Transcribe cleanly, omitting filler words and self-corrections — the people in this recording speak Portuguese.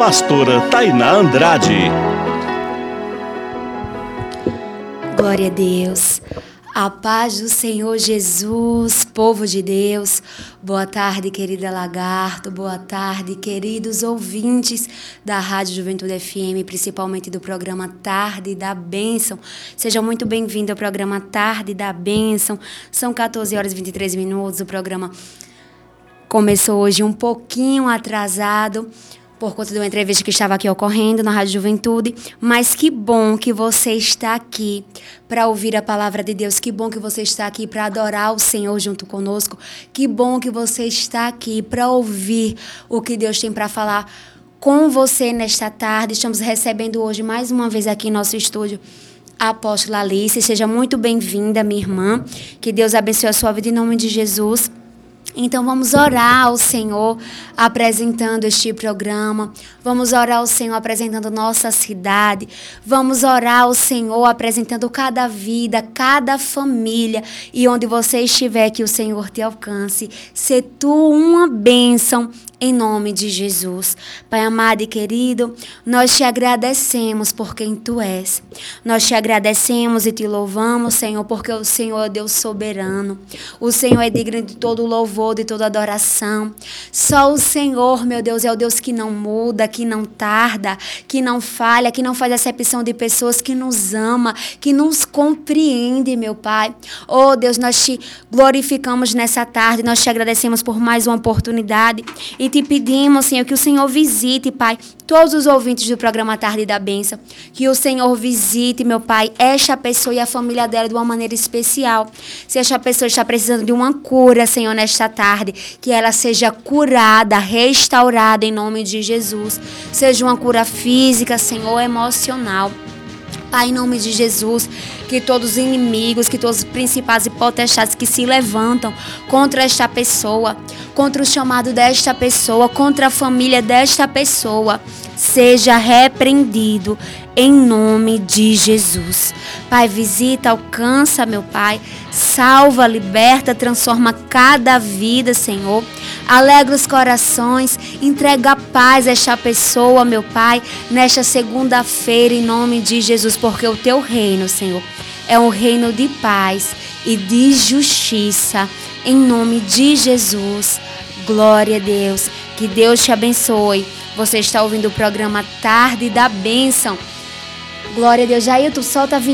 pastora Tainá Andrade. Glória a Deus. A paz do Senhor Jesus, povo de Deus. Boa tarde, querida Lagarto. Boa tarde, queridos ouvintes da Rádio Juventude FM, principalmente do programa Tarde da Bênção. Sejam muito bem-vindos ao programa Tarde da Bênção. São 14 horas e 23 minutos. O programa começou hoje um pouquinho atrasado, por conta de uma entrevista que estava aqui ocorrendo na Rádio Juventude, mas que bom que você está aqui para ouvir a palavra de Deus, que bom que você está aqui para adorar o Senhor junto conosco, que bom que você está aqui para ouvir o que Deus tem para falar com você nesta tarde. Estamos recebendo hoje mais uma vez aqui em nosso estúdio a apóstola Alice. Seja muito bem-vinda, minha irmã, que Deus abençoe a sua vida em nome de Jesus. Então vamos orar ao Senhor apresentando este programa, vamos orar ao Senhor apresentando nossa cidade, vamos orar ao Senhor apresentando cada vida, cada família, e onde você estiver, que o Senhor te alcance. Sê tu uma bênção em nome de Jesus. Pai amado e querido, nós te agradecemos por quem tu és. Nós te agradecemos e te louvamos, Senhor, porque o Senhor é Deus soberano. O Senhor é digno de todo louvor, de toda adoração. Só o Senhor, meu Deus, é o Deus que não muda, que não tarda, que não falha, que não faz acepção de pessoas, que nos ama, que nos compreende, meu Pai. Oh, Deus, nós te glorificamos nessa tarde, nós te agradecemos por mais uma oportunidade e te pedimos, Senhor, que o Senhor visite, Pai, todos os ouvintes do programa Tarde da Bênção, que o Senhor visite, meu Pai, esta pessoa e a família dela de uma maneira especial. Se esta pessoa está precisando de uma cura, Senhor, nesta tarde, que ela seja curada, restaurada em nome de Jesus. Seja uma cura física, Senhor, emocional. Pai, em nome de Jesus, que todos os inimigos, que todos os principados e potestades que se levantam contra esta pessoa, contra o chamado desta pessoa, contra a família desta pessoa, seja repreendido em nome de Jesus. Pai, visita, alcança, meu Pai, salva, liberta, transforma cada vida, Senhor. Alegra os corações, entrega a paz a esta pessoa, meu Pai, nesta segunda-feira, em nome de Jesus, porque o teu reino, Senhor, é um reino de paz e de justiça, em nome de Jesus. Glória a Deus, que Deus te abençoe. Você está ouvindo o programa Tarde da Bênção. Glória a Deus. Jailton, solta a vinheta.